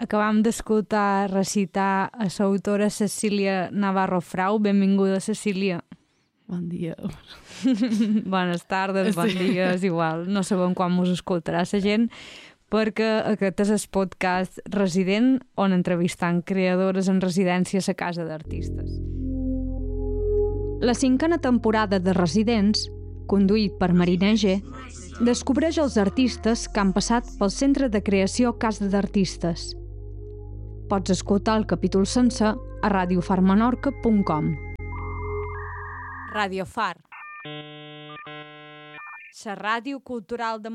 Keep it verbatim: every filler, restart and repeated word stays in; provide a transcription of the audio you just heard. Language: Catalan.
Acabam d'escoltar recitar a l'autora Cecília Navarro Frau. Benvinguda, Cecília. Bon dia. Bones tardes, bon dia, és igual. No sabem quan mos escoltarà la gent, perquè aquest és el podcast Resident, on entrevistant creadores en residència a la casa d'artistes. La cinquena temporada de Residents, conduït per Marina G, descobreix els artistes que han passat pel Centre de Creació Casa d'Artistes. Pots escoltar el capítol sencer a radio far menorca punt com. Radio Far. La ràdio cultural de